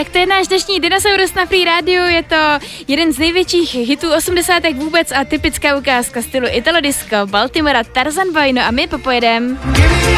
Tak to je náš dnešní Dinosaurus na Free Radio, je to jeden z největších hitů 80. vůbec a typická ukázka stylu Italo Disco, Baltimora, Tarzan Boy, no a my popojedem.